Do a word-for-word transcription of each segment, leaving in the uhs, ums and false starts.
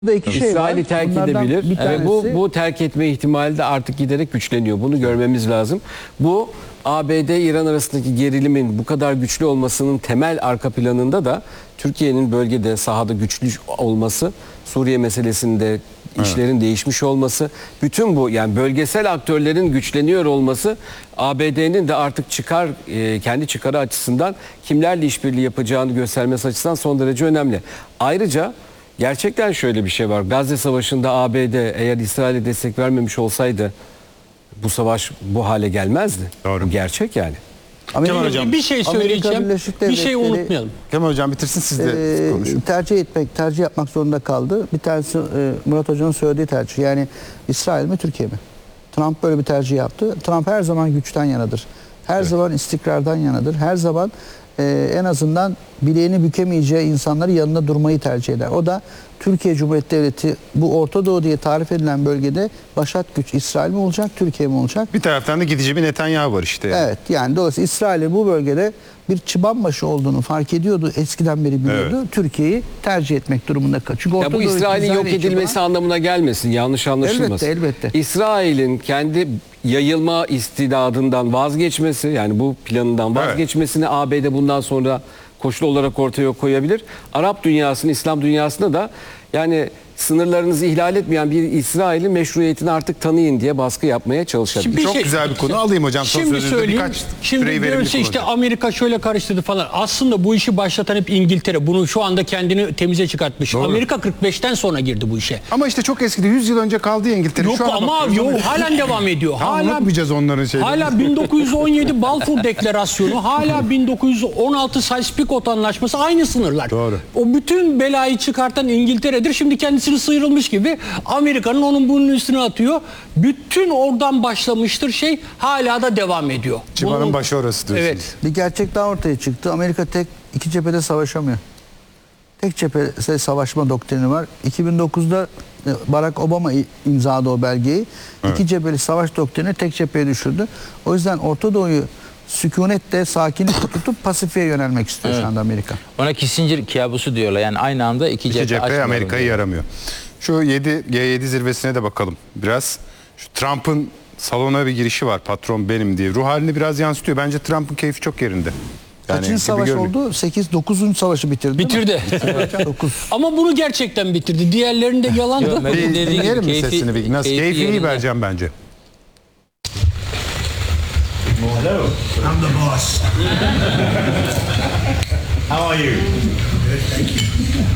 iki şey İsrail'i terk edebilir ve bu, bu terk etme ihtimali de artık giderek güçleniyor. Bunu görmemiz lazım. Bu A B D-İran arasındaki gerilimin bu kadar güçlü olmasının temel arka planında da Türkiye'nin bölgede sahada güçlü olması, Suriye meselesinde işlerin evet. değişmiş olması, bütün bu yani bölgesel aktörlerin güçleniyor olması A B D'nin de artık çıkar kendi çıkarı açısından kimlerle işbirliği yapacağını göstermesi açısından son derece önemli. Ayrıca gerçekten şöyle bir şey var. Gazze Savaşı'nda A B D eğer İsrail'e destek vermemiş olsaydı bu savaş bu hale gelmezdi. Doğru. Bu gerçek yani. Amerika, hocam, bir şey söyleyeceğim. Bir şey unutmayalım. Kemal hocam bitirsin, siz de e, konuşun. Tercih etmek, tercih yapmak zorunda kaldı. Bir tanesi e, Murat Hoca'nın söylediği tercih. Yani İsrail mi Türkiye mi? Trump böyle bir tercih yaptı. Trump her zaman güçten yanadır. Her evet. zaman istikrardan yanadır. Her zaman e, en azından bileğini bükemeyeceği insanları yanında durmayı tercih eder. O da Türkiye Cumhuriyeti Devleti bu Orta Doğu diye tarif edilen bölgede başat güç İsrail mi olacak, Türkiye mi olacak? Bir taraftan da gidici bir Netanyahu var işte. Yani. Evet, yani dolayısıyla İsrail'in bu bölgede bir çıbanbaşı olduğunu fark ediyordu, eskiden beri biliyordu. Evet. Türkiye'yi tercih etmek durumunda kaldı. Çünkü ya bu İsrail'in yok edilmesi çıban... anlamına gelmesin, yanlış anlaşılmasın. Elbette, elbette. İsrail'in kendi yayılma istidadından vazgeçmesi, yani bu planından vazgeçmesini evet. A B D bundan sonra koşul olarak ortaya koyabilir. Arap dünyasının, İslam dünyasında da yani sınırlarınızı ihlal etmeyen bir İsrail'in meşruiyetini artık tanıyın diye baskı yapmaya çalışabilir. Çok şey, güzel bir konu. Alayım hocam. Şimdi söyleyeyim. Şimdi diyorsa işte Amerika şöyle karıştırdı falan. Aslında bu işi başlatan hep İngiltere. Bunu şu anda kendini temize çıkartmış. Doğru. Amerika kırk beşten sonra girdi bu işe. Ama işte çok eskidi. yüz yıl önce kaldı ya İngiltere. Yok şu ama yok, halen devam ediyor. Hala unutmayacağız onların şeyleri. Hala bin dokuz yüz on yedi Balfour Deklarasyonu, hala bin dokuz yüz on altı Sykes-Picot Anlaşması, aynı sınırlar. Doğru. O bütün belayı çıkartan İngiltere'dir. Şimdi kendisini sıyrılmış gibi Amerika'nın onun bunun üstüne atıyor. Bütün oradan başlamıştır şey, hala da devam ediyor. Çıbanın Bunu... başı orası diyorsunuz. Evet. Bir gerçek daha ortaya çıktı. Amerika tek iki cephede savaşamıyor. Tek cephede savaşma doktrini var. iki bin dokuzda Barack Obama imzaladı o belgeyi. Evet. İki cepheli savaş doktrini tek cepheye düşürdü. O yüzden Orta Doğu'yu sükunetle, sakinlik tutup Pasifik'e yönelmek istiyor evet. şu anda Amerika. Ona Kissinger kabusu diyorlar. Yani aynı anda iki, iki cephe, cephe Amerika'yı yaramıyor. Şu G yedi zirvesine de bakalım biraz. Şu Trump'ın salona bir girişi var, patron benim diye. Ruh halini biraz yansıtıyor. Bence Trump'ın keyfi çok yerinde. Yani kaçıncı savaş oldu? sekiz dokuzuncu savaşı bitirdi. Bitirdi. Ama bunu gerçekten bitirdi. Diğerlerinde yalandı. Bir dinleyelim mi sesini? Bir. Nasıl? Keyfi iyi vereceğim bence. Hello, I'm the boss. How are you? Good, thank you.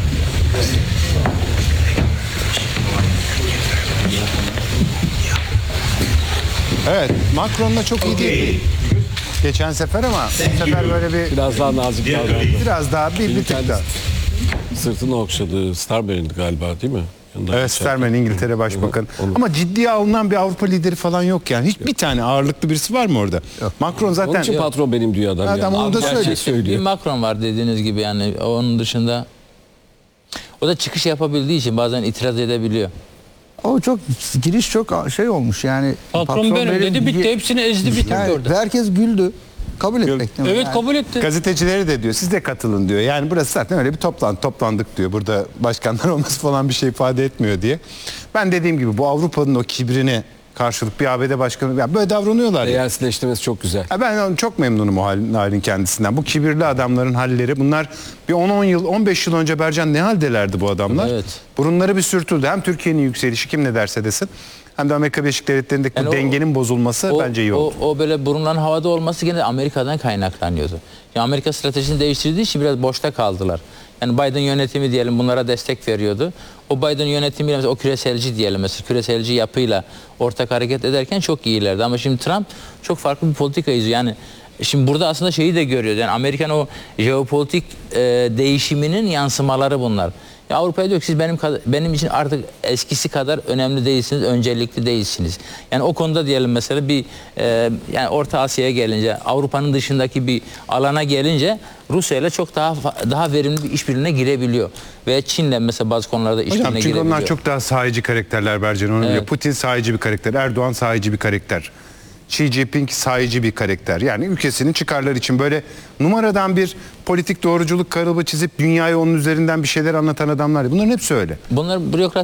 Evet, Macron'la çok iyi değil. Geçen sefer ama bu sefer böyle bir biraz daha nazik davrandı. Biraz daha bir, bir tık daha. Sırtını okşadı. Starmer'indi galiba, değil mi? Yanında evet, Starmer İngiltere Başbakanı. Onu, onu. Ama ciddiye alınan bir Avrupa lideri falan yok yani. Hiç yok. Bir tane ağırlıklı birisi var mı orada? Yok. Macron zaten... Onun için yok. Patron benim diyor adam. Ha, tamam, onu da söylüyor. söylüyor. Bir Macron var dediğiniz gibi yani. Onun dışında o da çıkış yapabildiği için bazen itiraz edebiliyor. O çok giriş çok şey olmuş yani. Patron, patron benim, benim dedi, bitti, hepsini ezdi bitirdi yani orada. Herkes güldü. Kabul etmek. Evet yani. kabul etti. Gazetecileri de diyor, siz de katılın diyor. Yani burası zaten öyle bir toplantı, toplandık diyor. Burada başkanlar olması falan bir şey ifade etmiyor diye. Ben dediğim gibi bu Avrupa'nın o kibrini karşılık bir A B D başkanı ya böyle davranıyorlar. Değersizleştirmesi çok güzel. Ya ben çok memnunum o halin, halin kendisinden. Bu kibirli adamların halleri, bunlar bir on on yıl, on beş yıl önce Bercan ne haldelerdi bu adamlar? Evet. Burunları bir sürtüldü. Hem Türkiye'nin yükselişi kim ne derse desin, hem de Amerika Birleşik Devletleri'ndeki yani bu dengenin o, bozulması o, bence iyi oldu. O, o böyle burunların havada olması gene Amerika'dan kaynaklanıyordu. Yani Amerika stratejisini değiştirdiği için biraz boşta kaldılar. Yani Biden yönetimi diyelim bunlara destek veriyordu. O Biden yönetimiyle mesela o küreselci diyelim mesela küreselci yapıyla ortak hareket ederken çok iyilerdi. Ama şimdi Trump çok farklı bir politika izliyor. Yani şimdi burada aslında şeyi de görüyoruz. Yani Amerikan o jeopolitik e, değişiminin yansımaları bunlar. Ya Avrupa'ya diyor ki siz benim benim için artık eskisi kadar önemli değilsiniz, öncelikli değilsiniz. Yani o konuda diyelim mesela bir e, yani Orta Asya'ya gelince, Avrupa'nın dışındaki bir alana gelince Rusya ile çok daha daha verimli bir işbirliğine girebiliyor. Ve Çin'le mesela bazı konularda işbirliğine girebiliyor. Çünkü onlar çok daha sahici karakterler Bercan. Evet. Putin sahici bir karakter, Erdoğan sahici bir karakter. Xi Jinping sahici bir karakter. Yani ülkesinin çıkarları için böyle numaradan bir politik doğruculuk kalıbı çizip dünyaya onun üzerinden bir şeyler anlatan adamlar. Bunların hepsi öyle. Bunlar bürokrat